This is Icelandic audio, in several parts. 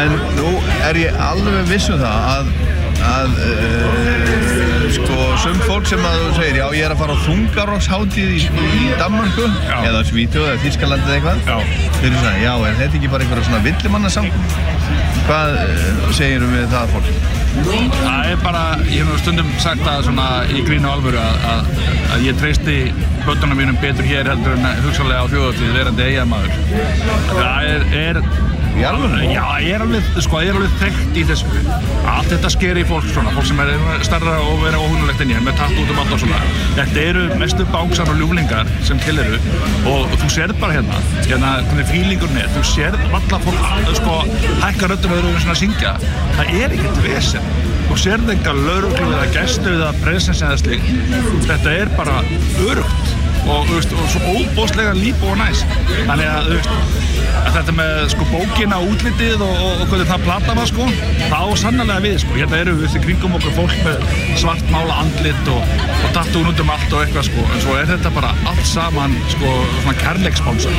En nú ég alveg viss það að sko fólk sem að þú segir, já ég að fara á þungarokkshátíð í Danmörku eða Svíþjóð eða Þýskalandi eða eitthvað. Þeir eru já, þetta ekki bara einhverja svona villimannasamkvæm? Hvað segirðu við það fólk? Það bara, ég hef stundum sagt það svona í grín og alvöru að ég treysti börnunum mínum betur hér heldur en hugsanlega á þjóðhátíð verandi Eyjamaður. Það Í alvöru? Já, ég er alveg þekkt í þessu. Allt þetta sker í fólk svona, fólk sem starra og vera óhugnulegt en ég, með tatt út allt og svona. Þetta eru mestu báksar og ljúflingar sem til eru og þú sérð bara hérna hvernig fílingurinn er. Þú sérð alla fólk, hækka röddum öðru svona að syngja. Það er ekkert vesen. Þú sérð enga lögreglu eða gæslu eða presens eða slíkt. Þetta er bara öruggt og svo óbóðslega líf og næs. Þannig að þetta með bókina, útlitið og hvernig það plata var það á sannarlega við Hérna eru við kringum okkur fólk með svartmála andlit og tattúin út allt og eitthvað en svo er þetta bara allt saman svona kærleiksbánsar.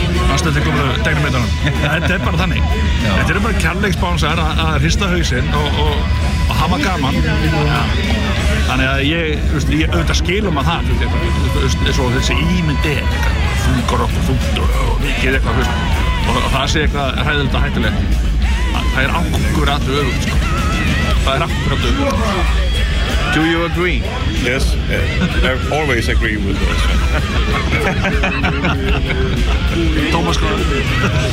Þetta er bara þannig. Þetta eru bara kærleiksbánsar að hrista hausinn og hafa gaman. Þannig að ég auðvitað skilum að það svo þessi ímynd þungarokk og þungt og mikið eitthvað og það sé eitthvað hræðilegt og hættulegt. Það er akkurat öfugt Það er akkurat öfugt. Do you agree? Yes, I always agree with this. Thomas